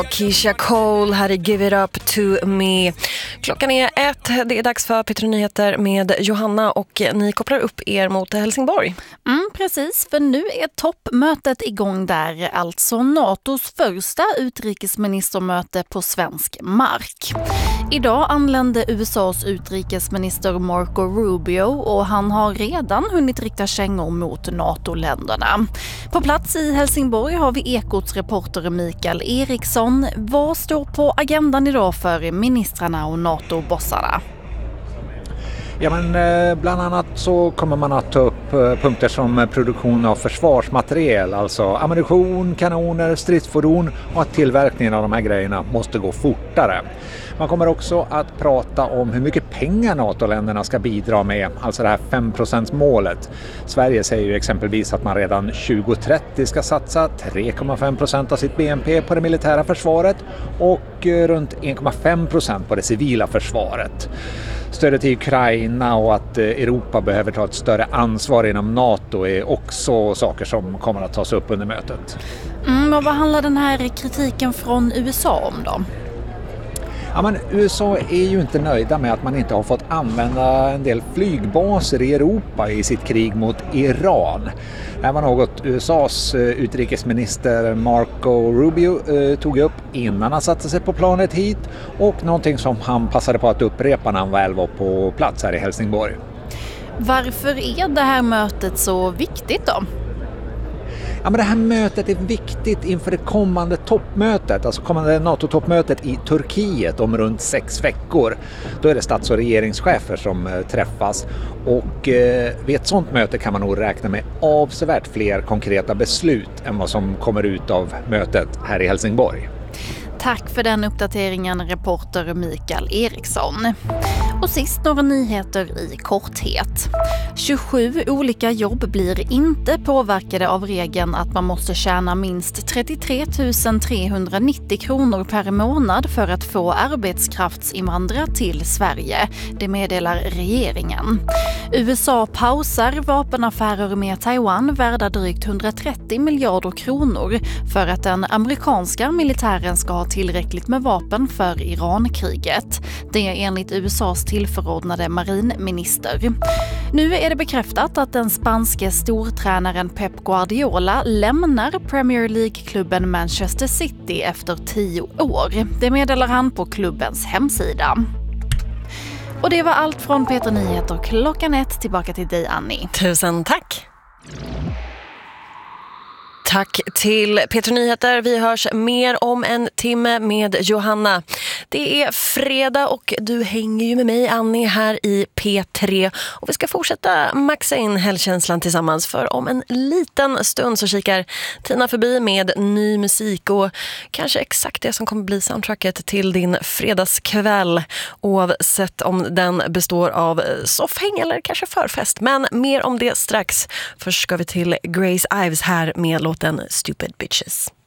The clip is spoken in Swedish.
Keisha Cole här i Give It Up To Me. Klockan är 1, det är dags för Petri Nyheter med Johanna och ni kopplar upp er mot Helsingborg. Precis, för nu är toppmötet igång där, alltså NATOs första utrikesministermöte på svensk mark. Idag anlände USAs utrikesminister Marco Rubio och han har redan hunnit rikta kängor mot NATO-länderna. På plats i Helsingborg har vi Ekots reporter Mikael Eriksson. Vad står på agendan idag för ministrarna och NATO-bossarna? Ja, men bland annat så kommer man att ta upp punkter som produktion av försvarsmateriel, alltså ammunition, kanoner, stridsfordon och att tillverkningen av de här grejerna måste gå fortare. Man kommer också att prata om hur mycket pengar NATO-länderna ska bidra med, alltså det här 5%-målet. Sverige säger ju exempelvis att man redan 2030 ska satsa 3,5% av sitt BNP på det militära försvaret och runt 1,5% på det civila försvaret. Stödet till Ukraina och att Europa behöver ta ett större ansvar inom NATO är också saker som kommer att tas upp under mötet. Och vad handlar den här kritiken från USA om då? Ja, men USA är ju inte nöjda med att man inte har fått använda en del flygbaser i Europa i sitt krig mot Iran. Det här var något USAs utrikesminister Marco Rubio tog upp innan han satte sig på planet hit och någonting som han passade på att upprepa när han väl var på plats här i Helsingborg. Varför är det här mötet så viktigt då? Ja, men det här mötet är viktigt inför det kommande toppmötet, alltså kommande NATO-toppmötet i Turkiet om runt 6 veckor. Då är det stats- och regeringschefer som träffas och vid ett sådant möte kan man nog räkna med avsevärt fler konkreta beslut än vad som kommer ut av mötet här i Helsingborg. Tack för den uppdateringen, reporter Mikael Eriksson. Och sist några nyheter i korthet. 27 olika jobb blir inte påverkade av regeln att man måste tjäna minst 33 390 kronor per månad för att få arbetskraftsinvandra till Sverige. Det meddelar regeringen. USA pausar vapenaffärer med Taiwan värda drygt 130 miljarder kronor för att den amerikanska militären ska ha tillräckligt med vapen för Irankriget. Det är enligt USAs tillförordnade marinminister. Nu är det bekräftat att den spanske stortränaren Pep Guardiola lämnar Premier League-klubben Manchester City efter 10 år. Det meddelar han på klubbens hemsida. Och det var allt från Petri Nyheter klockan 1. Tillbaka till dig, Annie. Tusen tack! Tack till Petri Nyheter. Vi hörs mer om en timme med Johanna. Det är fredag och du hänger ju med mig, Annie, här i P3. Och vi ska fortsätta maxa in helgkänslan tillsammans. För om en liten stund så kikar Tina förbi med ny musik och kanske exakt det som kommer bli soundtracket till din fredagskväll. Oavsett om den består av soffhäng eller kanske förfest. Men mer om det strax. Först ska vi till Grace Ives här med låten Stupid Bitches.